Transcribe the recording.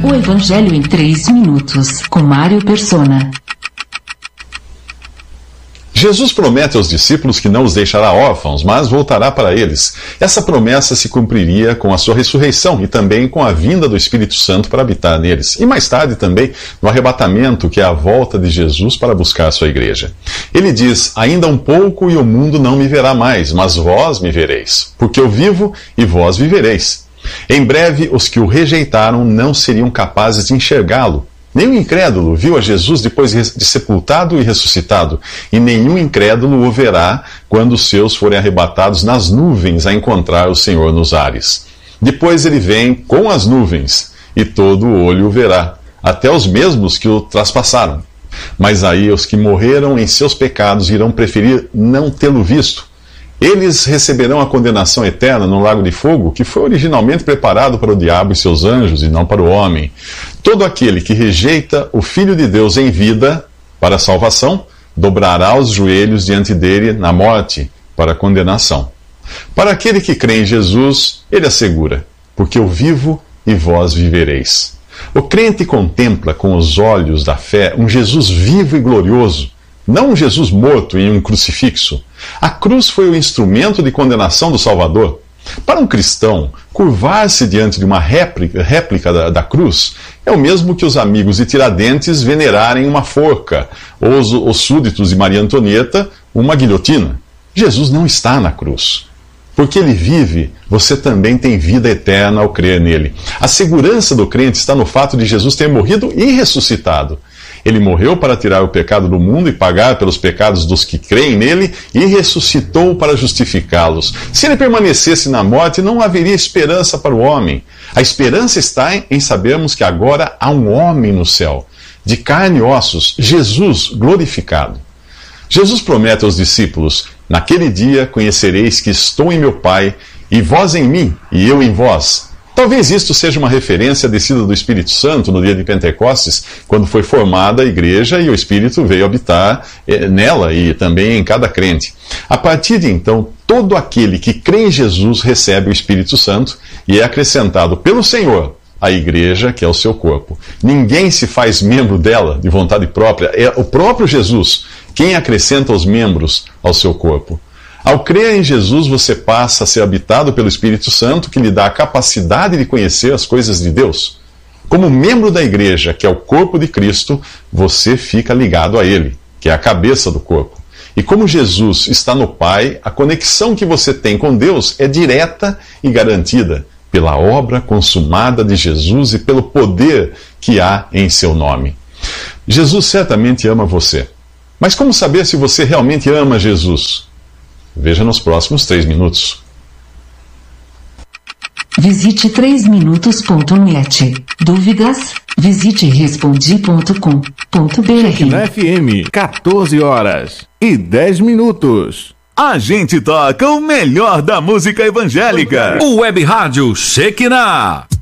O Evangelho em 3 minutos, com Mário Persona. Jesus promete aos discípulos que não os deixará órfãos, mas voltará para eles. Essa promessa se cumpriria com a sua ressurreição e também com a vinda do Espírito Santo para habitar neles. E mais tarde também no arrebatamento, que é a volta de Jesus para buscar a sua igreja. Ele diz: ainda um pouco e o mundo não me verá mais, mas vós me vereis, porque eu vivo e vós vivereis. Em breve, os que o rejeitaram não seriam capazes de enxergá-lo. Nem o incrédulo viu a Jesus depois de sepultado e ressuscitado, e nenhum incrédulo o verá quando os seus forem arrebatados nas nuvens a encontrar o Senhor nos ares. Depois ele vem com as nuvens, e todo o olho o verá, até os mesmos que o traspassaram. Mas aí os que morreram em seus pecados irão preferir não tê-lo visto. Eles receberão a condenação eterna no lago de fogo, que foi originalmente preparado para o diabo e seus anjos, e não para o homem. Todo aquele que rejeita o Filho de Deus em vida, para a salvação, dobrará os joelhos diante dele na morte, para a condenação. Para aquele que crê em Jesus, ele assegura: porque eu vivo e vós vivereis. O crente contempla com os olhos da fé um Jesus vivo e glorioso, não um Jesus morto em um crucifixo. A cruz foi o instrumento de condenação do Salvador. Para um cristão, curvar-se diante de uma réplica da cruz é o mesmo que os amigos de Tiradentes venerarem uma forca, ou os súditos de Maria Antonieta uma guilhotina. Jesus não está na cruz. Porque ele vive, você também tem vida eterna ao crer nele. A segurança do crente está no fato de Jesus ter morrido e ressuscitado. Ele morreu para tirar o pecado do mundo e pagar pelos pecados dos que creem nele, e ressuscitou para justificá-los. Se ele permanecesse na morte, não haveria esperança para o homem. A esperança está em sabermos que agora há um homem no céu, de carne e ossos, Jesus glorificado. Jesus promete aos discípulos: naquele dia conhecereis que estou em meu Pai, e vós em mim, e eu em vós. Talvez isto seja uma referência à descida do Espírito Santo no dia de Pentecostes, quando foi formada a igreja e o Espírito veio habitar nela e também em cada crente. A partir de então, todo aquele que crê em Jesus recebe o Espírito Santo e é acrescentado pelo Senhor à igreja, que é o seu corpo. Ninguém se faz membro dela de vontade própria, é o próprio Jesus quem acrescenta os membros ao seu corpo. Ao crer em Jesus, você passa a ser habitado pelo Espírito Santo, que lhe dá a capacidade de conhecer as coisas de Deus. Como membro da igreja, que é o corpo de Cristo, você fica ligado a Ele, que é a cabeça do corpo. E como Jesus está no Pai, a conexão que você tem com Deus é direta e garantida pela obra consumada de Jesus e pelo poder que há em seu nome. Jesus certamente ama você. Mas como saber se você realmente ama Jesus? Veja nos próximos 3 minutos. Visite 3minutos.net. Dúvidas? Visite respondi.com.br. Na FM, 14 horas e 10 minutos. A gente toca o melhor da música evangélica. O Web Rádio Shekinah.